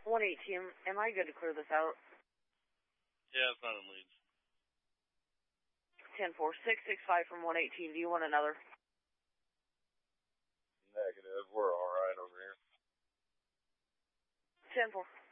118, am I good to clear this out? Yeah, it's not in leads. 10-4, 665 from 118. Do you want another? Negative. We're all right over here. 10-4.